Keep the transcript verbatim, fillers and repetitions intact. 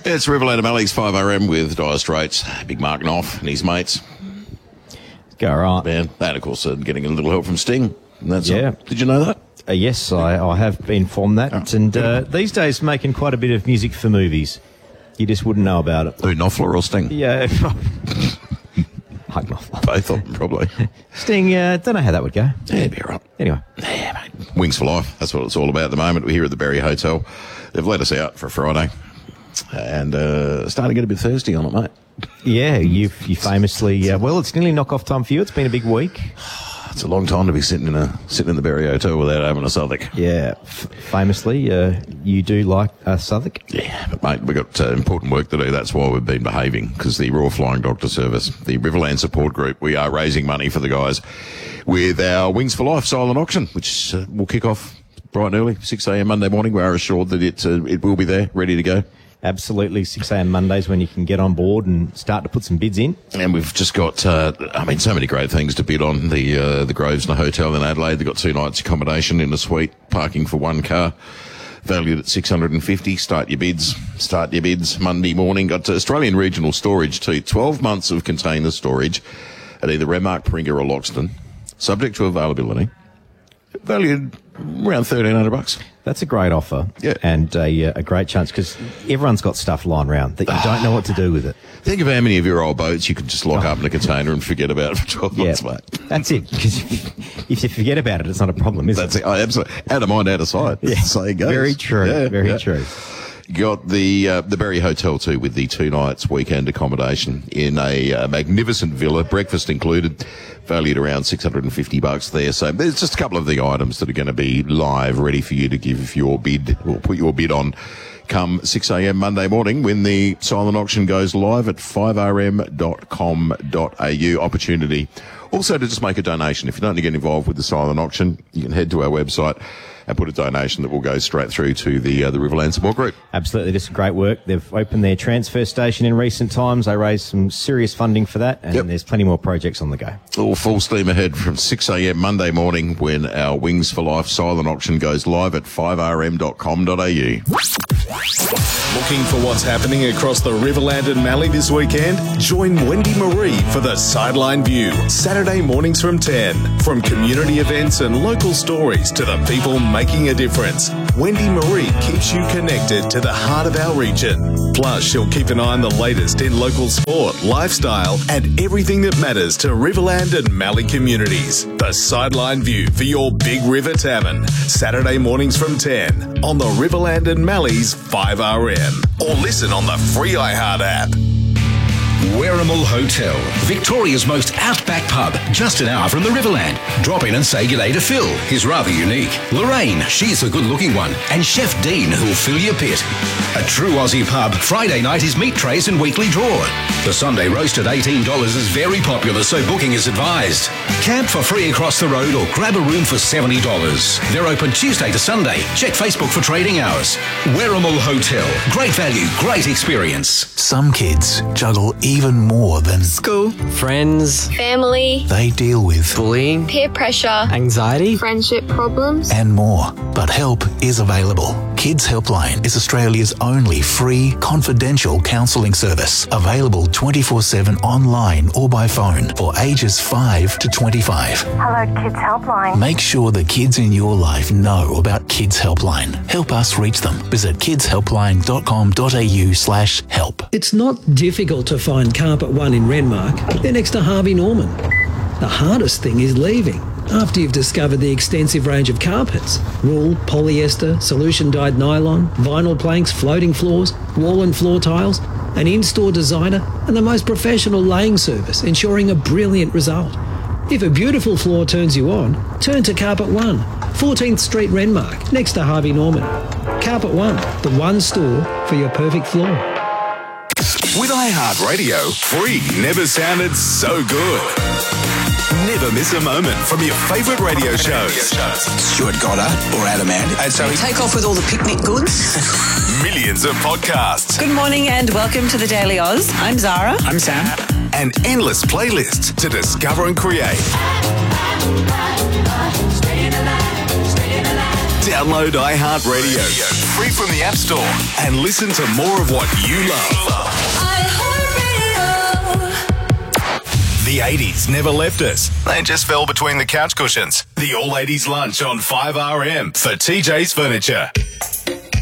It's Riverland and Mallee's five R M with Dire Straits, Big Mark Knopf and his mates. Go right. Man, and of course uh, getting a little help from Sting. And that's Yeah. all. Did you know that? Uh, yes, I, I have been informed that. Oh. And uh, these days making quite a bit of music for movies. You just wouldn't know about it. Who, Knopfler or Sting? Yeah. Hug Knopfler. Both of them, probably. Sting, uh, don't know how that would go. Yeah, it'd be all right. Anyway. Yeah, mate. Wings for Life. That's what it's all about at the moment. We're here at the Berry Hotel. They've let us out for Friday. And uh, starting to get a bit thirsty on it, mate. Yeah, you you famously, uh, well, it's nearly knock-off time for you. It's been a big week. It's a long time to be sitting in a sitting in the Berry Hotel without having a Southwark. Yeah, f- famously, uh, you do like a Southwark. Yeah, but mate, we've got uh, important work to do. That's why we've been behaving, because the Royal Flying Doctor Service, the Riverland Support Group, we are raising money for the guys with our Wings for Life silent auction, which uh, will kick off bright and early, six a.m. Monday morning. We are assured that it, uh, it will be there, ready to go. Absolutely, six a.m. Mondays when you can get on board and start to put some bids in. And we've just got, uh, I mean, so many great things to bid on. The uh, the Grosvenor Hotel in Adelaide, they've got two nights accommodation in a suite, parking for one car, valued at six hundred fifty. Start your bids. Start your bids Monday morning. Got uh, Australian Regional Storage too. twelve months of container storage at either Renmark, Paringa or Loxton, subject to availability. Valued around thirteen hundred bucks. That's a great offer. Yeah. And a, uh, a great chance because everyone's got stuff lying around that you don't know what to do with it. Think of how many of your old boats you can just lock up in a container and forget about it for twelve Yeah, months, mate. that's it. Because if you forget about it, it's not a problem, is That's it? it. Oh, absolutely. Out of mind, out of sight. Yeah. That's the way it goes. Very true. Yeah, very yeah. true. Got the uh, the Berry Hotel too, with the two nights weekend accommodation in a uh, magnificent villa, breakfast included, valued around six hundred fifty bucks there. So there's just a couple of the items that are going to be live, ready for you to give your bid or put your bid on come six a.m. Monday morning when the silent auction goes live at five r m dot com dot a u. Opportunity also to just make a donation. If you don't want to get involved with the silent auction, you can head to our website and put a donation that will go straight through to the uh, the Riverland Support Group. Absolutely, just great work. They've opened their transfer station in recent times. They raised some serious funding for that, and Yep. there's plenty more projects on the go. All full steam ahead from six a.m. Monday morning when our Wings for Life silent auction goes live at five r m dot com dot a u. Looking for what's happening across the Riverland and Mallee this weekend? Join Wendy Marie for the Sideline View, Saturday mornings from ten. From community events and local stories to the people making a difference, Wendy Marie keeps you connected to the heart of our region. Plus, she'll keep an eye on the latest in local sport, lifestyle, and everything that matters to Riverland and Mallee communities. The Sideline View for your Big River Tavern, Saturday mornings from ten on the Riverland and Mallee's five R M. Or listen on the free iHeart app. Werrimal Hotel, Victoria's most outback pub, just an hour from the Riverland. Drop in and say g'day to Phil, he's rather unique. Lorraine, she's a good-looking one. And Chef Dean, who'll fill your pit. A true Aussie pub, Friday night is meat trays and weekly draw. The Sunday roast at eighteen dollars is very popular, so booking is advised. Camp for free across the road or grab a room for seventy dollars. They're open Tuesday to Sunday. Check Facebook for trading hours. Werrimal Hotel, great value, great experience. Some kids juggle even more than School, friends, family, they deal with bullying, peer pressure, anxiety. friendship problems. and more. But help is available. Kids Helpline is Australia's only free, confidential counselling service. Available twenty-four seven online or by phone for ages five to twenty-five. Hello, Kids Helpline. Make sure the kids in your life know about Kids Helpline. Help us reach them. Visit kidshelpline dot com dot a u slash help. It's not difficult to find Carpet One in Renmark. They're next to Harvey Norman. The hardest thing is leaving. After you've discovered the extensive range of carpets, wool, polyester, solution-dyed nylon, vinyl planks, floating floors, wall and floor tiles, an in-store designer, and the most professional laying service, ensuring a brilliant result. If a beautiful floor turns you on, turn to Carpet One, fourteenth Street, Renmark, next to Harvey Norman. Carpet One, the one store for your perfect floor. With iHeartRadio, free never sounded so good. Never miss a moment from your favourite radio shows. Stuart Goddard or Adam Ant. And so Take off with all the picnic goods. Millions of podcasts Good morning and welcome to the Daily Oz. I'm Zara. I'm Sam. and endless playlists to discover and create. Download iHeartRadio, free from the App Store, and listen to more of what you love. The eighties never left us. They just fell between the couch cushions. The All eighties Lunch on five R M for T J's Furniture.